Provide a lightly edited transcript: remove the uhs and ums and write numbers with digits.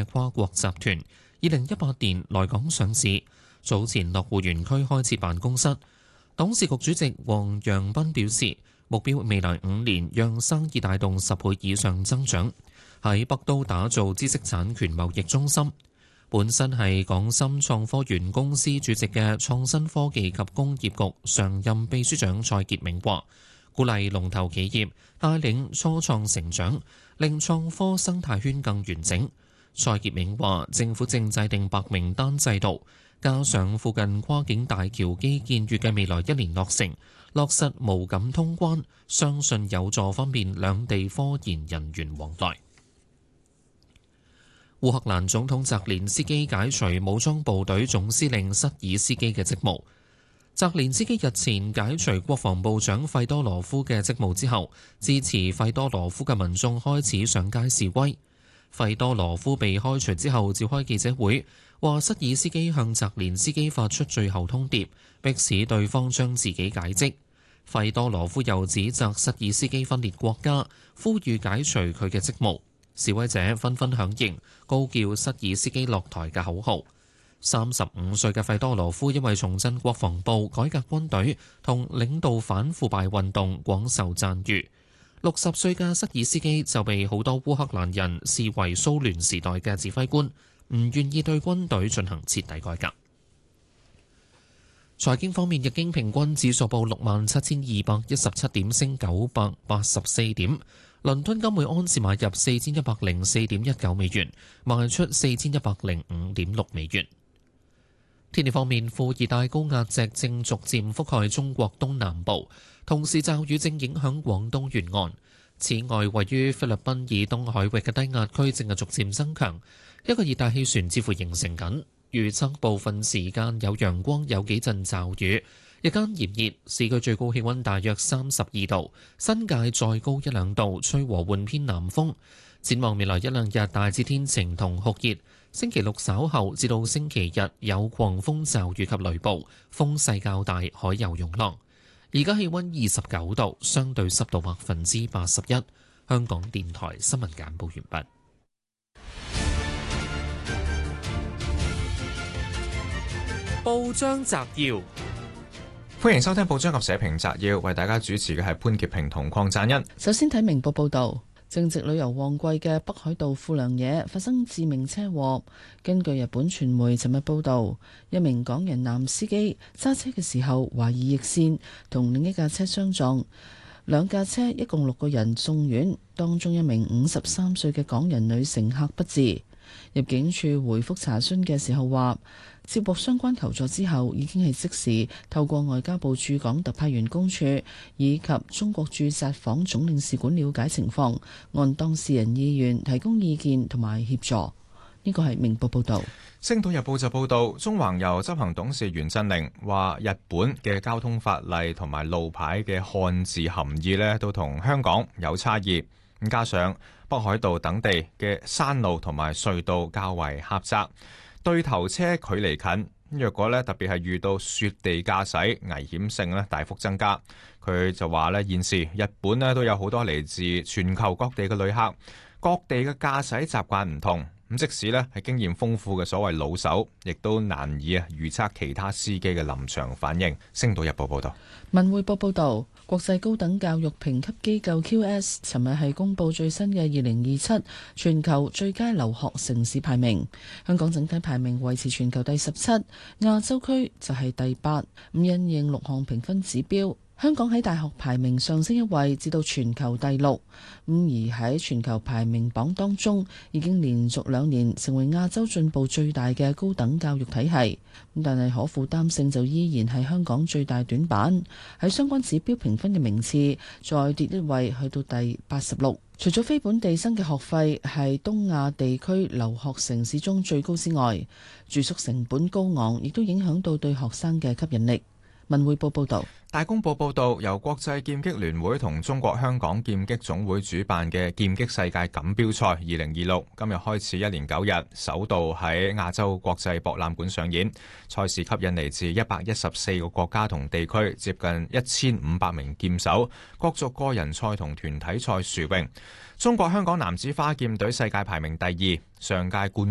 嘅跨國集團，2018年來港上市。早前落戶園區開設辦公室。董事局主席黃陽斌表示，目標未來5年讓生意帶動10倍以上增長，喺北都打造知識產權貿易中心。本身係港深創科園公司主席嘅創新科技及工業局常任秘書長蔡傑明話，鼓勵龍頭企業帶領初創成長，令創科生態圈更完整。蔡傑明話，政府正制定白名單制度，加上附近跨境大橋基建預計未來1年落成，落實無感通關，相信有助方便兩地科研人員往來。烏克蘭總統澤連斯基解除武裝部隊總司令瑟爾斯基嘅職務。澤連斯基日前解除國防部長費多羅夫嘅職務之後，支持費多羅夫嘅民眾開始上街示威。費多羅夫被開除之後召開記者會，話瑟爾斯基向澤連斯基發出最後通牒，迫使對方將自己解職。費多羅夫又指責瑟爾斯基分裂國家，呼籲解除佢嘅職務。示威者紛紛響應，高叫瑟爾斯基落台嘅口號。35歲嘅費多羅夫因為重振國防部、改革軍隊同領導反腐敗運動廣受讚譽。60歲嘅瑟爾斯基就被好多烏克蘭人視為蘇聯時代嘅指揮官，唔願意對軍隊進行徹底改革。財經方面，日經平均指數報67,217點，升984點。倫敦金每盎司買入4104.19美元，賣出4105.6美元。天氣方面，副熱帶高壓脊正逐漸覆蓋中國東南部，同時驟雨正影響廣東沿岸。此外，位於菲律賓以東海域嘅低壓區正係逐漸增強，一個熱帶氣旋似乎形成緊。預測部分時間有陽光，有幾陣驟雨。日間炎熱，市區最高氣溫大約32度，新界再高1-2度，吹和緩偏南風。展望未來1-2日，大致天晴同酷熱。星期六稍後至到星期日有狂風驟雨及雷暴，風勢較大，海有湧浪。而家氣溫29度，相對濕度81%。香港電台新聞簡報完畢。 報章摘要。 歡迎收聽報章及社評摘要，為大家主持嘅係潘潔平同鄺贊恩。 首先睇明報報道，正值旅遊旺季嘅北海道富良野發生致命車禍。根據日本傳媒尋日報道，一名港人男司機揸車嘅時候懷疑逆線，同另一架車相撞，兩架車一共6個人送院，當中一名53歲嘅港人女乘客不治。入境處回覆查詢嘅時候話，接獲相關求助之後，已經係即時透過外交部駐港特派員公署以及中國駐札幌總領事館了解情況，按當事人意願提供意見同埋協助。呢個係明報報導。 星島日報就報導，中環遊執行董事袁振寧話，日本嘅交通法例同埋路牌嘅漢字含義呢都同香港有差異，咁加上北海道等地嘅山路同埋隧道較為狹窄，對頭車距離近，若果咧特別係遇到雪地駕駛，危險性咧大幅增加。佢就話咧，現時日本咧都有好多嚟自全球各地嘅旅客，各地嘅駕駛習慣唔同，咁即使咧係經驗豐富嘅所謂老手，亦都難以預測其他司機嘅臨場反應。星島日報報道。 文匯報報道，國際高等教育評級機構 QS 尋日係公布最新嘅2027全球最佳留學城市排名，香港整體排名維持全球第17，亞洲區就係第8。因應6項評分指標，香港喺大學排名上升一位，至到全球第6。而喺全球排名榜當中，已經連續2年成為亞洲進步最大嘅高等教育體系。但係可負擔性就依然係香港最大短板，喺相關指標評分嘅名次再跌一位，去到第86。除咗非本地生嘅學費係東亞地區留學城市中最高之外，住宿成本高昂，亦都影響到對學生嘅吸引力。文匯報報道。 大公報報導，由國際劍擊聯會同中國香港劍擊總會主辦嘅劍擊世界錦標賽2026今日開始1連9日，首度喺亞洲國際博覽館上演。賽事吸引嚟自114個國家同地區，接近1500名劍手，角逐個人賽同團體賽殊榮。中國香港男子花劍隊世界排名第2，上屆冠